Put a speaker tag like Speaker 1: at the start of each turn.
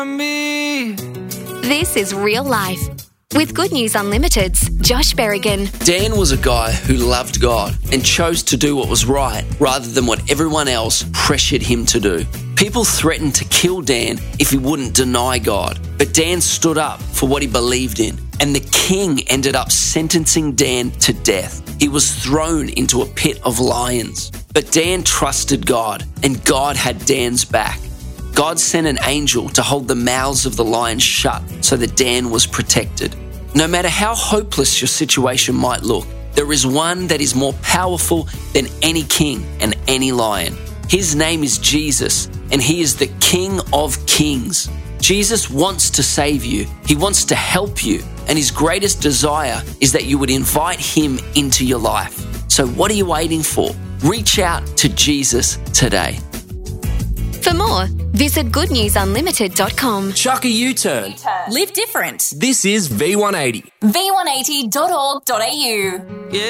Speaker 1: me.
Speaker 2: This is Real Life with Good News Unlimited's Josh Berrigan.
Speaker 3: Dan was a guy who loved God and chose to do what was right rather than what everyone else pressured him to do. People threatened to kill Dan if he wouldn't deny God, but Dan stood up for what he believed in, and the king ended up sentencing Dan to death. He was thrown into a pit of lions, but Dan trusted God, and God had Dan's back. God sent an angel to hold the mouths of the lions shut so that Dan was protected. No matter how hopeless your situation might look, there is one that is more powerful than any king and any lion. His name is Jesus, and he is the King of Kings. Jesus wants to save you. He wants to help you, and his greatest desire is that you would invite him into your life. So what are you waiting for? Reach out to Jesus today.
Speaker 2: For more, visit goodnewsunlimited.com.
Speaker 4: Chuck a U-turn.
Speaker 5: Live different.
Speaker 4: This is V180.
Speaker 5: V180.org.au.
Speaker 1: Yeah.